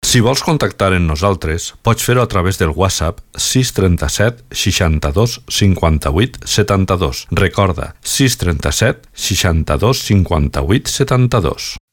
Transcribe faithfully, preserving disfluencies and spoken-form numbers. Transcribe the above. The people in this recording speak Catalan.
Si vols contactar amb nosaltres, pots fer-ho a través del WhatsApp sis tres set seixanta-dos cinquanta-vuit setanta-dos. Recorda, sis tres set seixanta-dos cinquanta-vuit setanta-dos.